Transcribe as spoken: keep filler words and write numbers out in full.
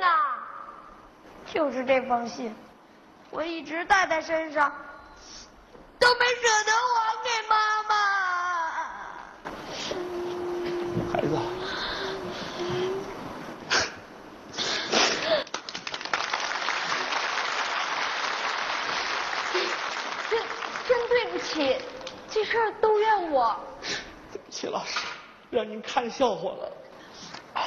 啊？就是这封信，我一直带在身上，都没舍得还给妈妈。 孩子， 真真对不起，这事儿都怨我。 对不起，老师，让您看笑话了。